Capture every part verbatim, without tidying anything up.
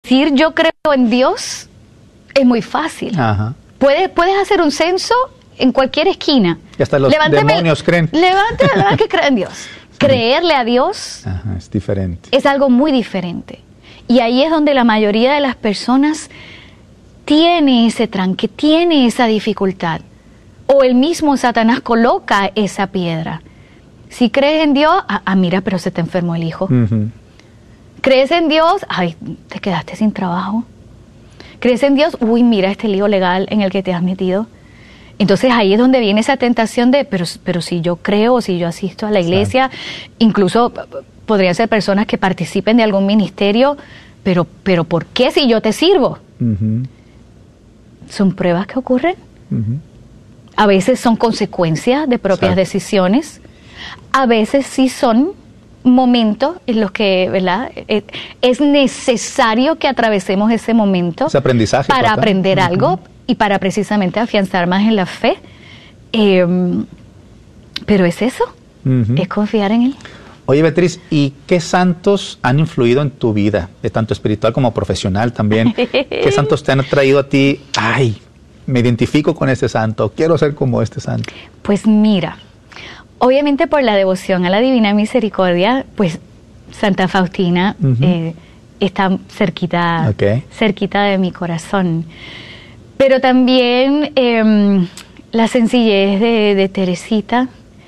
decir yo creo en Dios es muy fácil. Ajá. Puedes, puedes hacer un censo en cualquier esquina. Y hasta los Levánteme, demonios creen. Levántame la que cree en Dios. Creerle a Dios Ajá, es diferente. es algo muy diferente. Y ahí es donde la mayoría de las personas tiene ese tranque, tiene esa dificultad. O el mismo Satanás coloca esa piedra. Si crees en Dios, ah, ah mira, pero se te enfermó el hijo. Uh-huh. ¿Crees en Dios? Ay, te quedaste sin trabajo. ¿Crees en Dios? Uy, mira este lío legal en el que te has metido. Entonces ahí es donde viene esa tentación de, pero, pero si yo creo, si yo asisto a la iglesia, exacto, incluso podrían ser personas que participen de algún ministerio, pero, pero ¿por qué si yo te sirvo? Uh-huh. Son pruebas que ocurren. Uh-huh. A veces son consecuencias de propias exacto, decisiones. A veces sí son momentos en los que, ¿verdad?, es necesario que atravesemos ese momento, ese aprendizaje para total, aprender uh-huh, algo y para precisamente afianzar más en la fe. Eh, pero es eso, uh-huh, es confiar en Él. Oye, Beatriz, ¿y qué santos han influido en tu vida, de tanto espiritual como profesional también? ¿Qué santos te han traído a ti? Ay, me identifico con este santo, quiero ser como este santo. Pues mira, obviamente por la devoción a la Divina Misericordia, pues Santa Faustina uh-huh, eh, está cerquita, okay, cerquita de mi corazón. Pero también eh, la sencillez de, de Teresita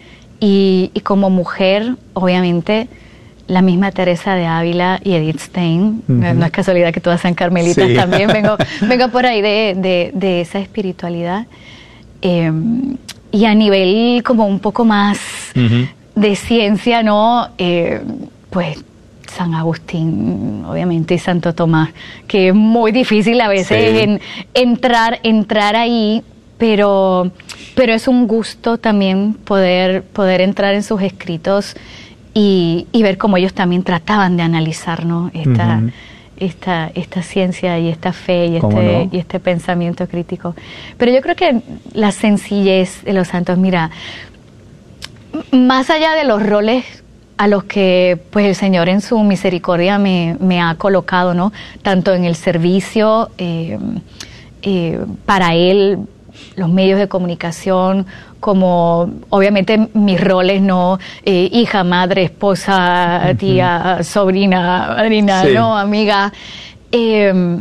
y, y como mujer, obviamente, la misma Teresa de Ávila y Edith Stein. Uh-huh. No es casualidad que todas sean carmelitas, sí, también. Vengo, vengo por ahí de, de, de esa espiritualidad. Eh, y a nivel como un poco más uh-huh, de ciencia, ¿no? Eh, pues San Agustín, obviamente, y Santo Tomás, que es muy difícil a veces, sí, en, entrar, entrar ahí, pero, pero es un gusto también poder, poder entrar en sus escritos y, y ver cómo ellos también trataban de analizar, ¿no?, esta, uh-huh, esta, esta ciencia y esta fe y este, no? y este pensamiento crítico. Pero yo creo que la sencillez de los santos, mira, más allá de los roles a los que pues el Señor en su misericordia me, me ha colocado, ¿no?, tanto en el servicio eh, eh, para Él, los medios de comunicación, como obviamente mis roles, ¿no?, eh, hija, madre, esposa, uh-huh, tía, sobrina, madrina, sí, ¿no?, amiga. Eh,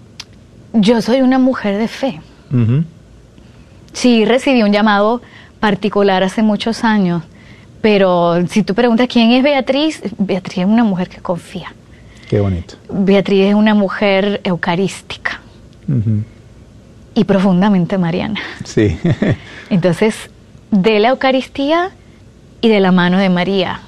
yo soy una mujer de fe. Uh-huh. Sí, recibí un llamado particular hace muchos años, pero si tú preguntas quién es Beatriz, Beatriz es una mujer que confía. Qué bonito. Beatriz es una mujer eucarística. Uh-huh. Y profundamente mariana. Sí. Entonces, de la Eucaristía y de la mano de María.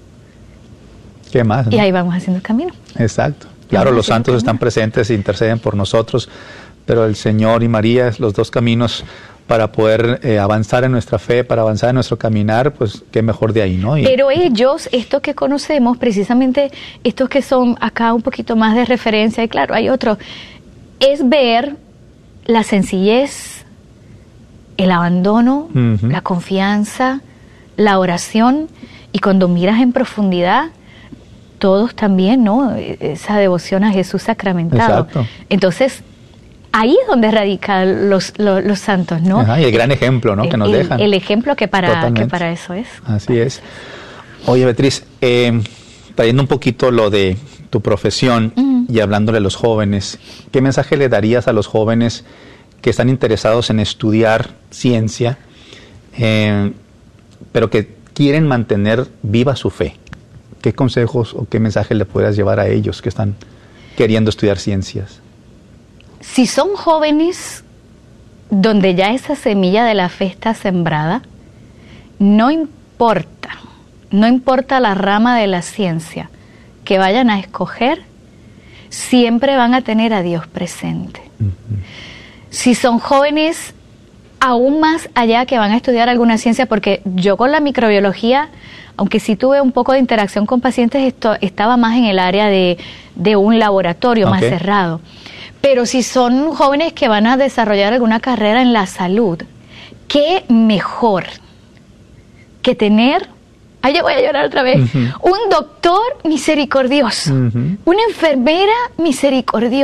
¿Qué más, no? Y ahí vamos haciendo el camino. Exacto. Claro, los santos están presentes e interceden por nosotros, pero el Señor y María, los dos caminos para poder eh, avanzar en nuestra fe, para avanzar en nuestro caminar, pues qué mejor de ahí, ¿no? Y pero ellos, estos que conocemos, precisamente estos que son acá un poquito más de referencia, y claro, hay otros, es ver la sencillez, el abandono, uh-huh, la confianza, la oración, y cuando miras en profundidad, todos también, ¿no?, esa devoción a Jesús sacramentado. Exacto. Entonces, ahí es donde radican los, los, los santos, ¿no? Ajá, y el gran ejemplo, ¿no?, el, que nos el, dejan. El ejemplo que para, que para eso es. Así es. Oye, Beatriz, eh, trayendo un poquito lo de tu profesión, uh-huh, y hablándole a los jóvenes, ¿qué mensaje le darías a los jóvenes que están interesados en estudiar ciencia, eh, pero que quieren mantener viva su fe? ¿Qué consejos o qué mensaje le podrías llevar a ellos que están queriendo estudiar ciencias? Si son jóvenes donde ya esa semilla de la fe está sembrada, no importa, no importa la rama de la ciencia que vayan a escoger, siempre van a tener a Dios presente. Uh-huh. Si son jóvenes aún más allá que van a estudiar alguna ciencia, porque yo con la microbiología, aunque sí tuve un poco de interacción con pacientes, esto estaba más en el área de, de un laboratorio, okay, más cerrado. Pero si son jóvenes que van a desarrollar alguna carrera en la salud, ¿qué mejor que tener, ay, yo voy a llorar otra vez, uh-huh, un doctor misericordioso, uh-huh, una enfermera misericordiosa?